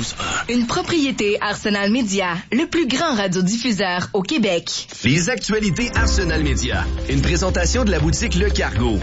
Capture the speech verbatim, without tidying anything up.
onze un. Une propriété Arsenal Média, le plus grand radiodiffuseur au Québec. Les actualités Arsenal Média. Une présentation de la boutique Le Cargo.